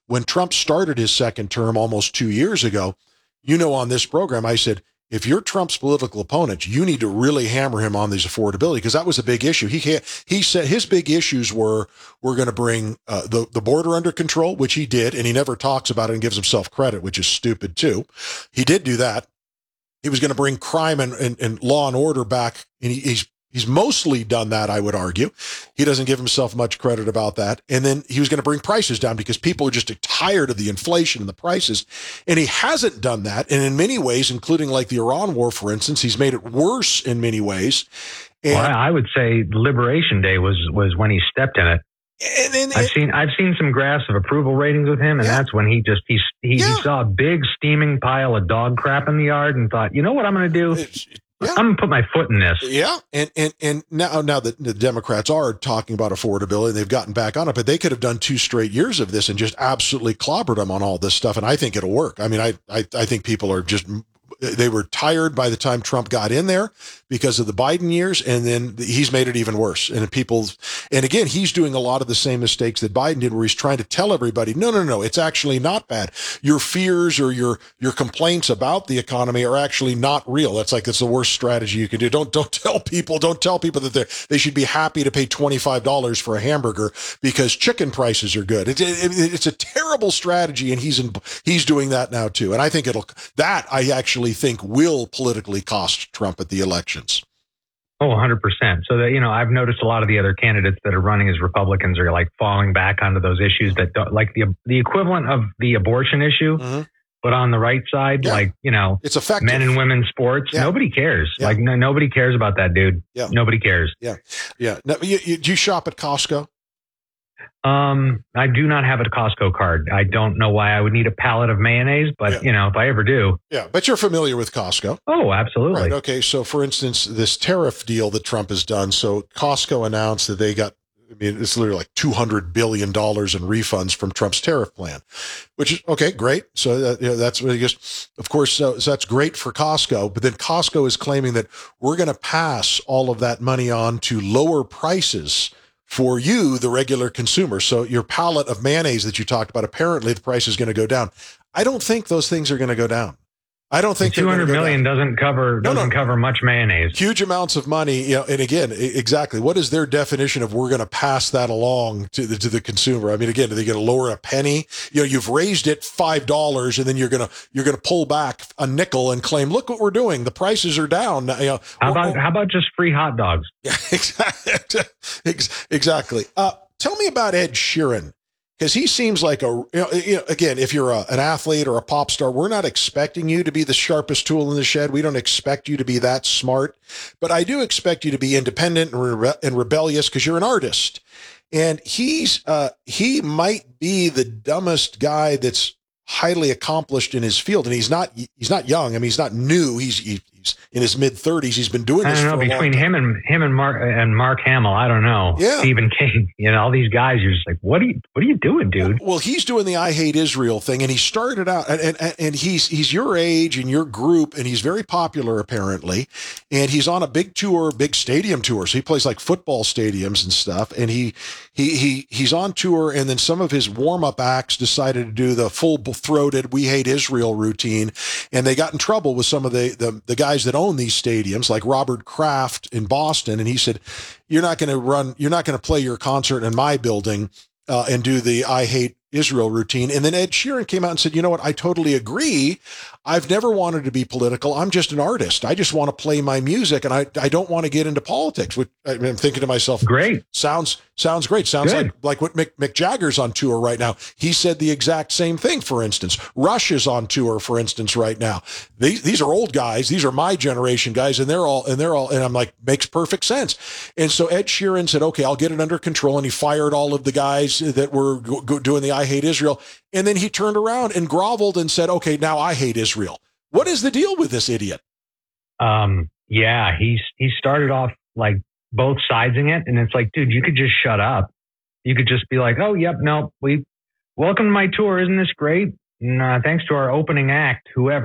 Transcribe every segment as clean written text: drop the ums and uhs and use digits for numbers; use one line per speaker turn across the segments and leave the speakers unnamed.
when Trump started his second term almost 2 years ago, on this program, I said, if you're Trump's political opponent, you need to really hammer him on these affordability, because that was a big issue. He said his big issues were, we're going to bring the border under control, which he did, and he never talks about it and gives himself credit, which is stupid too. He did do that. He was going to bring crime and law and order back, and he's mostly done that, I would argue. He doesn't give himself much credit about that. And then he was going to bring prices down because people are just tired of the inflation and the prices. And he hasn't done that. And in many ways, including like the Iran war, for instance, he's made it worse in many ways. And
I would say Liberation Day was when he stepped in it. I've seen some graphs of approval ratings with him, and that's when he saw a big steaming pile of dog crap in the yard and thought, you know what I'm going to do? I'm going to put my foot in this.
Yeah. And now that the Democrats are talking about affordability, they've gotten back on it, but they could have done 2 straight years of this and just absolutely clobbered them on all this stuff. And I think it'll work. I mean, I think people are just, they were tired by the time Trump got in there because of the Biden years. And then he's made it even worse. And again, he's doing a lot of the same mistakes that Biden did, where he's trying to tell everybody, no, it's actually not bad. Your fears or your complaints about the economy are actually not real. That's the worst strategy you can do. Don't tell people that they should be happy to pay $25 for a hamburger because chicken prices are good. It's a terrible strategy. And he's doing that now too. And I think I actually think will politically cost Trump at the elections.
Oh, 100%. So that, I've noticed a lot of the other candidates that are running as Republicans are like falling back onto those issues that don't, like the equivalent of the abortion issue, but on the right side,
it's effective.
Men and women's sports. Yeah. Nobody cares. Yeah. Like nobody cares about that, dude. Yeah. Nobody cares.
Yeah. Yeah. Now, do you shop at Costco?
I do not have a Costco card. I don't know why I would need a pallet of mayonnaise, but if I ever do.
Yeah, but you're familiar with Costco.
Oh, absolutely.
Right. Okay. So for instance, this tariff deal that Trump has done. So Costco announced that they got, it's literally like $200 billion in refunds from Trump's tariff plan, which is okay. Great. So that's what of course, so that's great for Costco, but then Costco is claiming that we're going to pass all of that money on to lower prices for you, the regular consumer. So your pallet of mayonnaise that you talked about, apparently the price is going to go down. I don't think those things are going to go down. I don't think
200 million doesn't cover much mayonnaise.
Huge amounts of money, And again, exactly, what is their definition of we're going to pass that along to the consumer? I mean, again, are they going to lower a penny? You've raised it $5, and then you're going to pull back a nickel and claim, look what we're doing. The prices are down.
How about just free hot dogs?
Yeah, exactly. Tell me about Ed Sheeran. Because he seems like again, if you're an athlete or a pop star, we're not expecting you to be the sharpest tool in the shed. We don't expect you to be that smart, but I do expect you to be independent and rebellious because you're an artist. And he might be the dumbest guy that's highly accomplished in his field, and he's not young. I mean, he's not new. He's in his mid-30s. He's been doing this for a long time.
Between him and Mark Hamill, I don't know.
Yeah.
Stephen King, all these guys, you're just like, what are you doing, dude?
Well, he's doing the I Hate Israel thing, and he started out, and he's your age and your group, and he's very popular apparently, and he's on a big tour, big stadium tour. So he plays like football stadiums and stuff, and he's on tour, and then some of his warm-up acts decided to do the full-throated We Hate Israel routine, and they got in trouble with some of the guys that own these stadiums, like Robert Kraft in Boston. And he said, you're not going to play your concert in my building and do the I Hate Israel routine. And then Ed Sheeran came out and said, you know what? I totally agree. I've never wanted to be political. I'm just an artist. I just want to play my music, and I don't want to get into politics. Which I'm thinking to myself,
great.
Sounds great. Sounds like what Mick Jagger's on tour right now. He said the exact same thing. For instance, Rush is on tour. For instance, right now, these are old guys. These are my generation guys, and they're all. And I'm like, makes perfect sense. And so Ed Sheeran said, okay, I'll get it under control, and he fired all of the guys that were doing the I Hate Israel. And then he turned around and groveled and said, okay, now I hate Israel. What is the deal with this idiot?
Yeah, he started off like both sidesing it. And it's like, dude, you could just shut up. You could just be like, oh, yep, no, welcome to my tour. Isn't this great? And, thanks to our opening act, whoever.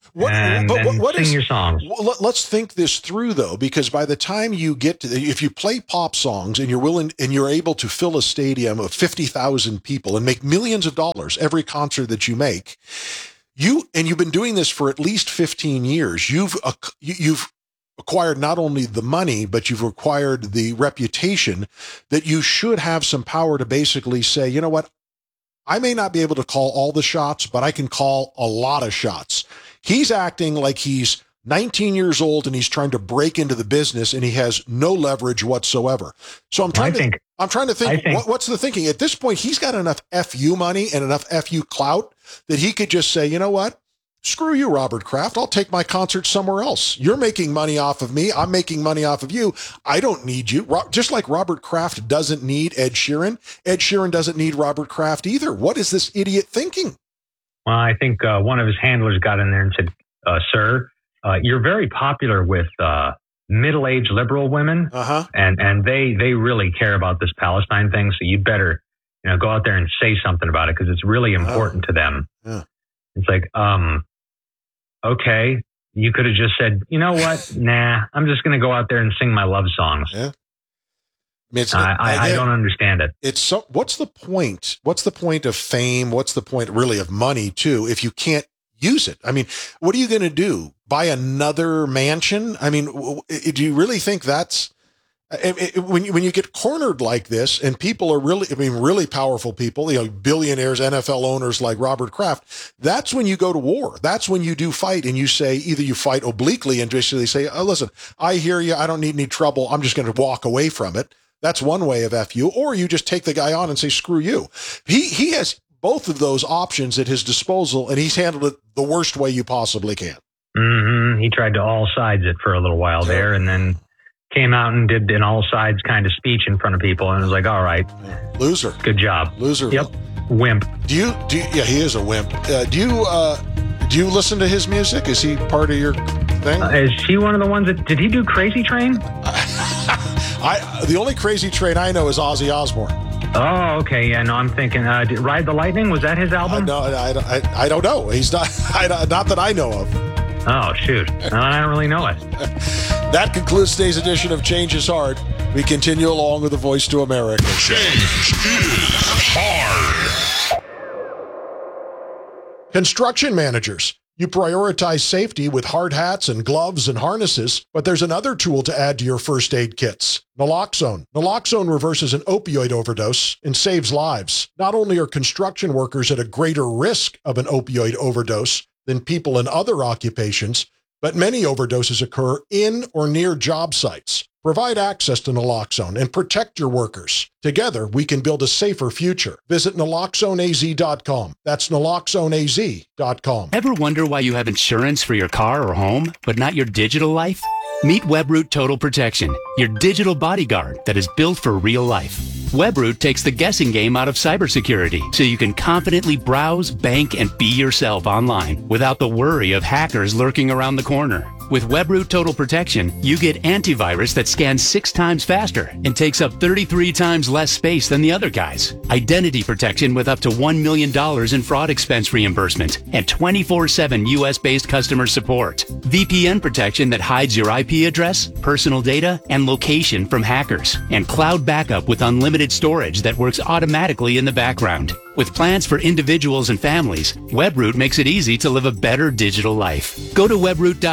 Sing your songs.
Let's think this through, though, because by the time you get to, if you play pop songs and you're able to fill a stadium of 50,000 people and make millions of dollars every concert that you make, you've been doing this for at least 15 years. You've acquired not only the money, but you've acquired the reputation that you should have some power to basically say, you know what, I may not be able to call all the shots, but I can call a lot of shots. He's acting like he's 19 years old and he's trying to break into the business and he has no leverage whatsoever. So I'm trying to think what's the thinking? At this point, he's got enough FU money and enough FU clout that he could just say, you know what? Screw you, Robert Kraft. I'll take my concert somewhere else. You're making money off of me. I'm making money off of you. I don't need you. Just like Robert Kraft doesn't need Ed Sheeran, Ed Sheeran doesn't need Robert Kraft either. What is this idiot thinking?
Well, I think one of his handlers got in there and said, sir, you're very popular with middle-aged liberal women, and they really care about this Palestine thing, so you better go out there and say something about it because it's really important to them. Yeah. It's like, okay, you could have just said, you know what? Nah, I'm just going to go out there and sing my love songs. Yeah. I don't understand it.
It's so. What's the point? What's the point of fame? What's the point really of money too? If you can't use it, I mean, what are you going to do? Buy another mansion? I mean, do you really think that's when you get cornered like this? And people are really powerful people, billionaires, NFL owners like Robert Kraft. That's when you go to war. That's when you do fight, and you say either you fight obliquely and basically say, "Oh, listen, I hear you. I don't need any trouble. I'm just going to walk away from it." That's one way of FU, or you just take the guy on and say, screw you. He has both of those options at his disposal, and he's handled it the worst way you possibly can.
Mm-hmm. He tried to all sides it for a little while there, and then came out and did an all sides kind of speech in front of people, and was like, all right.
Loser.
Good job.
Loser.
Yep. Wimp.
Yeah, he is a wimp. Do you listen to his music? Is he part of your thing?
Is he one of the ones did he do Crazy Train?
The only Crazy Train I know is Ozzy Osbourne.
Oh, okay. Yeah, no, I'm thinking, Ride the Lightning, was that his album?
No, I don't know. He's not, not that I know of.
Oh, shoot. No, I don't really know it.
That concludes today's edition of Change is Hard. We continue along with the Voice to America.
Change is hard.
Construction managers. You prioritize safety with hard hats and gloves and harnesses, but there's another tool to add to your first aid kits. Naloxone. Naloxone reverses an opioid overdose and saves lives. Not only are construction workers at a greater risk of an opioid overdose than people in other occupations, but many overdoses occur in or near job sites. Provide access to naloxone and protect your workers. Together, we can build a safer future. Visit naloxoneaz.com. That's naloxoneaz.com.
Ever wonder why you have insurance for your car or home, but not your digital life? Meet Webroot Total Protection, your digital bodyguard that is built for real life. Webroot takes the guessing game out of cybersecurity, so you can confidently browse, bank, and be yourself online without the worry of hackers lurking around the corner. With Webroot Total Protection, you get antivirus that scans 6 times faster and takes up 33 times less space than the other guys. Identity protection with up to $1 million in fraud expense reimbursement and 24/7 US-based customer support. VPN protection that hides your IP address, personal data, and location from hackers. And cloud backup with unlimited storage that works automatically in the background. With plans for individuals and families, Webroot makes it easy to live a better digital life. Go to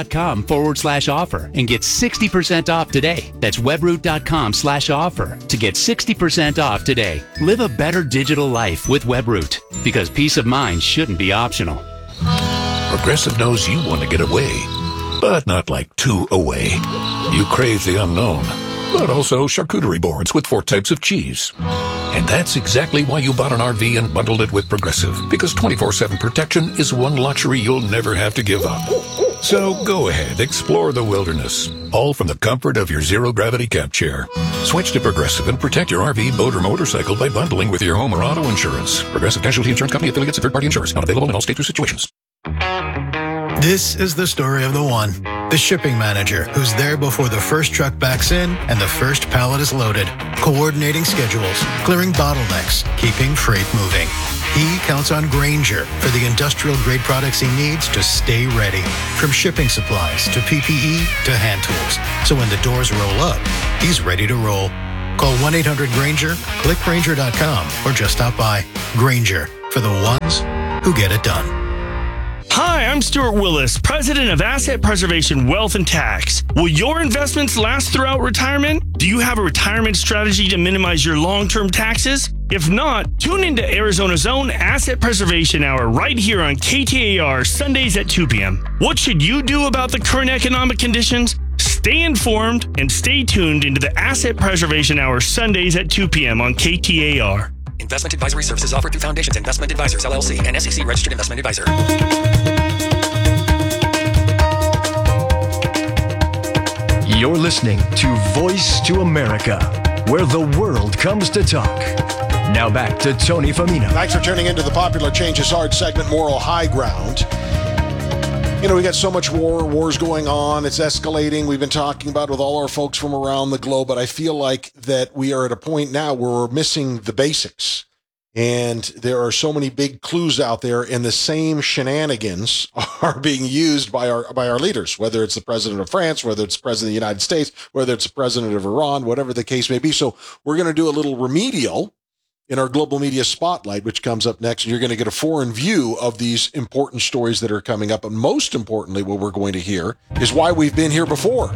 webroot.com/offer and get 60% off today. That's webroot.com/offer to get 60% off today. Live a better digital life with Webroot, because peace of mind shouldn't be optional.
Progressive knows you want to get away, but not like too away. You crave the unknown, but also charcuterie boards with 4 types of cheese. And that's exactly why you bought an RV and bundled it with Progressive, because 24/7 protection is one luxury you'll never have to give up. So go ahead, explore the wilderness, all from the comfort of your zero-gravity camp chair. Switch to Progressive and protect your RV, boat, or motorcycle by bundling with your home or auto insurance. Progressive Casualty Insurance Company, affiliates, and third-party insurers. Not available in all states or situations.
This is the story of the one, the shipping manager, who's there before the first truck backs in and the first pallet is loaded, coordinating schedules, clearing bottlenecks, keeping freight moving. He counts on Grainger for the industrial-grade products he needs to stay ready. From shipping supplies to PPE to hand tools. So when the doors roll up, he's ready to roll. Call 1-800-GRAINGER, click Grainger.com, or just stop by. Grainger, for the ones who get it done.
Hi, I'm Stuart Willis, president of Asset Preservation Wealth and Tax. Will your investments last throughout retirement? Do you have a retirement strategy to minimize your long-term taxes? If not, tune into Arizona's own Asset Preservation Hour right here on KTAR Sundays at 2 p.m. What should you do about the current economic conditions? Stay informed and stay tuned into the Asset Preservation Hour Sundays at 2 p.m. on KTAR.
Investment advisory services offered through Foundations Investment Advisors, LLC, and SEC Registered Investment Advisor.
You're listening to Voice to America, where the world comes to talk. Now back to Tony Famino.
Thanks for tuning into the popular Change is Hard segment, Moral High Ground. You know, we got so much war's going on. It's escalating. We've been talking about it with all our folks from around the globe, but I feel like that we are at a point now where we're missing the basics. And there are so many big clues out there, and the same shenanigans are being used by our leaders, whether it's the president of France, whether it's the president of the United States, whether it's the president of Iran, whatever the case may be. So we're going to do a little remedial in our Global Media Spotlight, which comes up next. And you're going to get a foreign view of these important stories that are coming up. And most importantly, what we're going to hear is why we've been here before.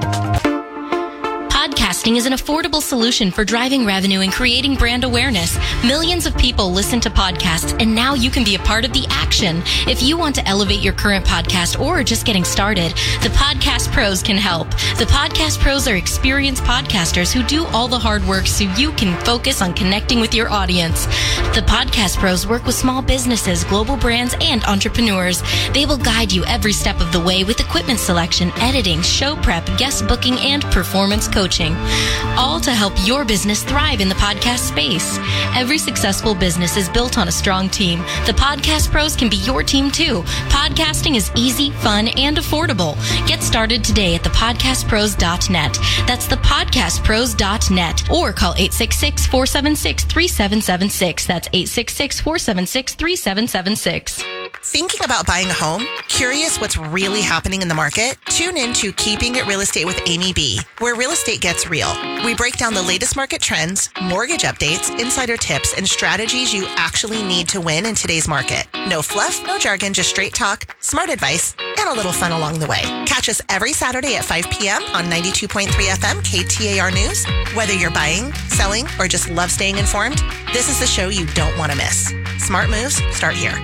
Podcasting is an affordable solution for driving revenue and creating brand awareness. Millions of people listen to podcasts, and now you can be a part of the action. If you want to elevate your current podcast or are just getting started, the Podcast Pros can help. The Podcast Pros are experienced podcasters who do all the hard work so you can focus on connecting with your audience. The Podcast Pros work with small businesses, global brands, and entrepreneurs. They will guide you every step of the way with equipment selection, editing, show prep, guest booking, and performance coaching. All to help your business thrive in the podcast space. Every successful business is built on a strong team. The Podcast Pros can be your team too. Podcasting is easy, fun, and affordable. Get started today at thepodcastpros.net. That's thepodcastpros.net. Or call 866-476-3776. That's 866-476-3776.
Thinking about buying a home? Curious what's really happening in the market? Tune in to Keeping It Real Estate with Amy B, where real estate gets real. We break down the latest market trends, mortgage updates, insider tips, and strategies you actually need to win in today's market. No fluff, no jargon, just straight talk, smart advice, and a little fun along the way. Catch us every Saturday at 5 p.m. on 92.3 FM KTAR News. Whether you're buying, selling, or just love staying informed, this is the show you don't want to miss. Smart moves start here.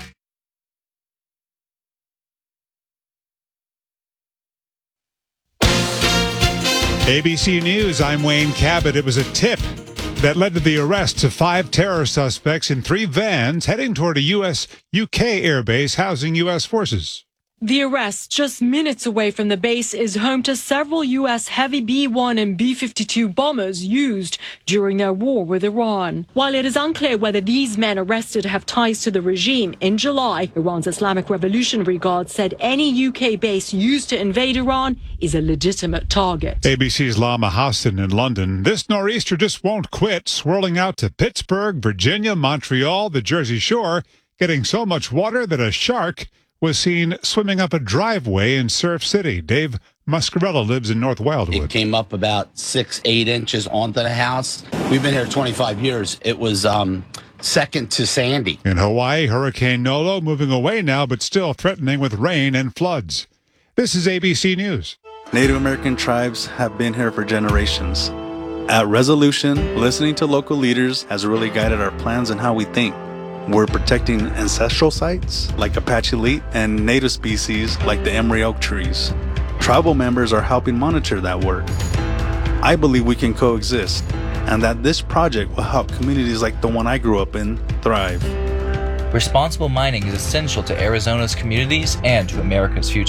ABC News, I'm Wayne Cabot. It was a tip that led to the arrests of 5 terror suspects in 3 vans heading toward a U.S.-UK airbase housing U.S. forces.
The arrest, just minutes away from the base, is home to several U.S. heavy B-1 and B-52 bombers used during their war with Iran. While it is unclear whether these men arrested have ties to the regime, in July, Iran's Islamic Revolutionary Guard said any UK base used to invade Iran is a legitimate target.
ABC's Lama Hassan in London. This nor'easter just won't quit, swirling out to Pittsburgh, Virginia, Montreal, the Jersey Shore, getting so much water that a shark was seen swimming up a driveway in Surf City. Dave Muscarella lives in North Wildwood.
It came up about 6-8 inches onto the house. We've been here 25 years. It was second to Sandy.
In Hawaii, Hurricane Nolo moving away now, but still threatening with rain and floods. This is ABC News.
Native American tribes have been here for generations. At Resolution, listening to local leaders has really guided our plans and how we think. We're protecting ancestral sites like Apache Leet and native species like the Emery oak trees. Tribal members are helping monitor that work. I believe we can coexist and that this project will help communities like the one I grew up in thrive.
Responsible mining is essential to Arizona's communities and to America's future.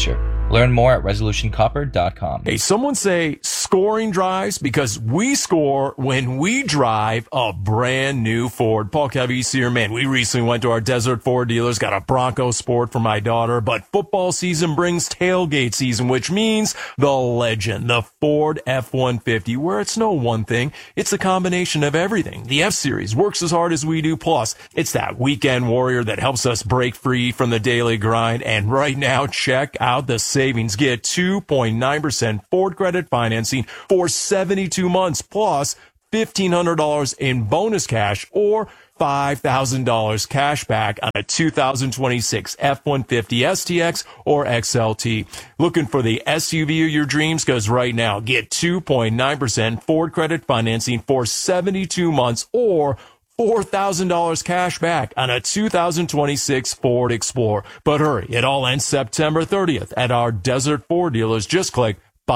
Learn more at resolutioncopper.com.
Hey, someone say scoring drives, because we score when we drive a brand new Ford. Paul Cavese here, man. We recently went to our Desert Ford dealers, got a Bronco Sport for my daughter, but football season brings tailgate season, which means the legend, the Ford F-150, where it's no one thing. It's a combination of everything. The F-Series works as hard as we do. Plus, it's that weekend warrior that helps us break free from the daily grind. And right now, check out the savings. Get 2.9% Ford credit financing for 72 months, plus $1,500 in bonus cash or $5,000 cash back on a 2026 F-150 STX or XLT. Looking for the SUV of your dreams? Because right now, get 2.9% Ford credit financing for 72 months or $4,000 cash back on a 2026 Ford Explorer. But hurry, it all ends September 30th at our Desert Ford dealers. Just click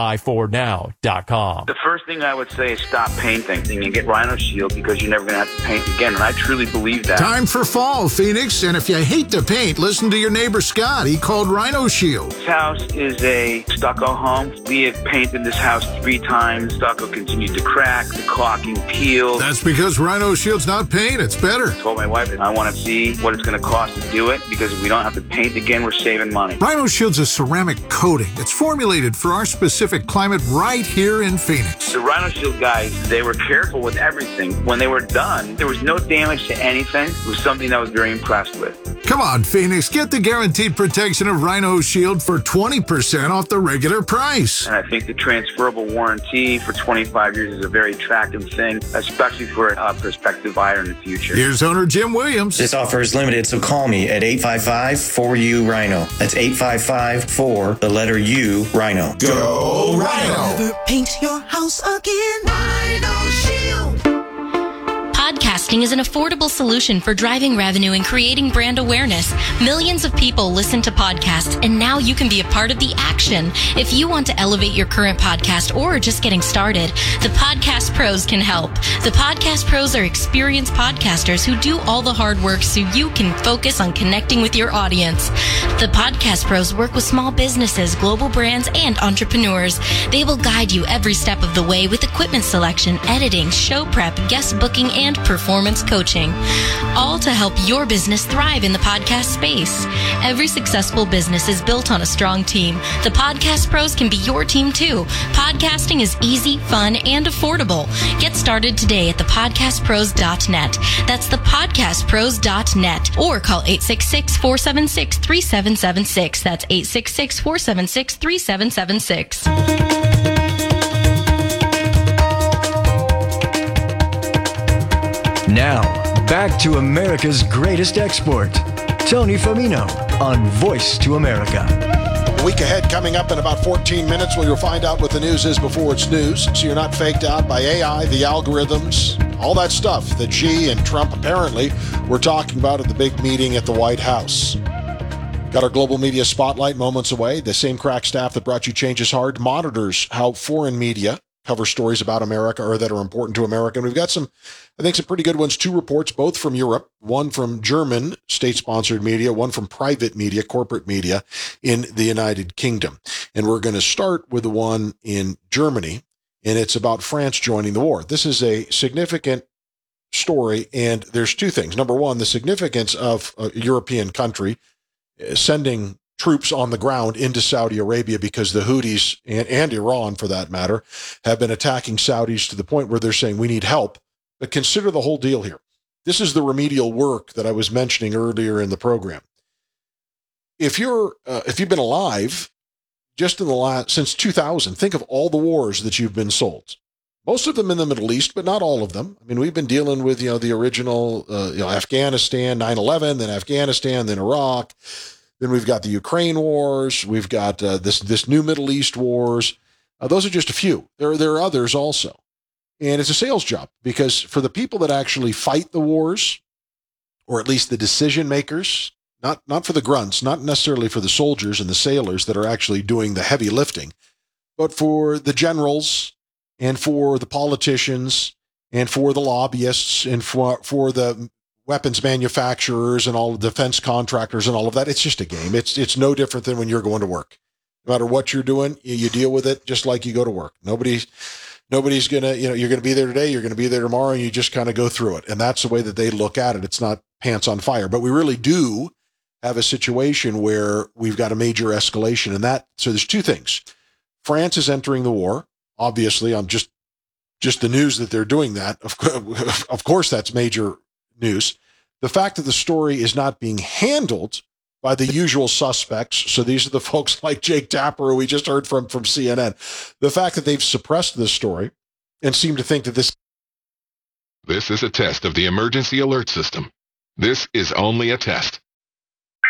buyfordnow.com.
The first thing I would say is stop painting and get Rhino Shield, because you're never going to have to paint again. And I truly believe that.
Time for fall, Phoenix. And if you hate to paint, listen to your neighbor Scott. He called Rhino Shield.
This house is a stucco home. We have painted this house 3 times. Stucco continued to crack, the caulking peeled.
That's because Rhino Shield's not paint. It's better.
I told my wife that I want to see what it's going to cost to do it, because if we don't have to paint again, we're saving money.
Rhino Shield's a ceramic coating. It's formulated for our specific climate right here in Phoenix.
The Rhino Shield guys, they were careful with everything. When they were done, there was no damage to anything. It was something I was very impressed with.
Come on, Phoenix, get the guaranteed protection of Rhino Shield for 20% off the regular price.
And I think the transferable warranty for 25 years is a very attractive thing, especially for a prospective buyer in the future.
Here's owner Jim Williams.
This offer is limited, so call me at 855-4U-RHINO. That's 855-4, the letter U, Rhino.
Go Rhino!
Never paint your house again. Rhino Shield.
Podcasting is an affordable solution for driving revenue and creating brand awareness. Millions of people listen to podcasts, and now you can be a part of the action. If you want to elevate your current podcast or are just getting started, the Podcast Pros can help. The Podcast Pros are experienced podcasters who do all the hard work so you can focus on connecting with your audience. The Podcast Pros work with small businesses, global brands, and entrepreneurs. They will guide you every step of the way with equipment selection, editing, show prep, guest booking, and performance coaching, all to help your business thrive in the podcast space. Every successful business is built on a strong team. The Podcast Pros can be your team too. Podcasting is easy, fun, and affordable. Get started today at thepodcastpros.net. That's thepodcastpros.net, or call 866-476-3776. That's 866-476-3776.
Now, back to America's greatest export, Tony Famino on Voice to America.
A week ahead coming up in about 14 minutes where you'll find out what the news is before it's news, so you're not faked out by AI, the algorithms, all that stuff that Xi and Trump apparently were talking about at the big meeting at the White House. Got our global media spotlight moments away. The same crack staff that brought you Change is Hard monitors how foreign media cover stories about America or that are important to America. And we've got some pretty good ones. 2 reports, both from Europe, one from German state-sponsored media, one from private media, corporate media in the United Kingdom. And we're going to start with the one in Germany, and it's about France joining the war. This is a significant story, and there's 2 things. Number one, the significance of a European country sending troops on the ground into Saudi Arabia, because the Houthis and Iran, for that matter, have been attacking Saudis to the point where they're saying we need help. But consider the whole deal here. This is the remedial work that I was mentioning earlier in the program. If you've been alive just since 2000, think of all the wars that you've been sold. Most of them in the Middle East, but not all of them. I mean, we've been dealing with the original Afghanistan, 9/11, then Afghanistan, then Iraq. Then we've got the Ukraine wars. We've got this new Middle East wars. Those are just a few. There are others also. And it's a sales job, because for the people that actually fight the wars, or at least the decision makers, not for the grunts, not necessarily for the soldiers and the sailors that are actually doing the heavy lifting, but for the generals and for the politicians and for the lobbyists and for the weapons manufacturers and all the defense contractors and all of that. It's just a game. It's no different than when you're going to work. No matter what you're doing, you deal with it just like you go to work. Nobody's going to, you're going to be there today, you're going to be there tomorrow, and you just kind of go through it. And that's the way that they look at it. It's not pants on fire. But we really do have a situation where we've got a major escalation. And so there's two things. France is entering the war. Obviously, I'm just the news that they're doing that. Of course, that's major news. The fact that the story is not being handled by the usual suspects. So these are the folks like Jake Tapper, who we just heard from CNN. The fact that they've suppressed this story and seem to think that this
is a test of the emergency alert system. This is only a test.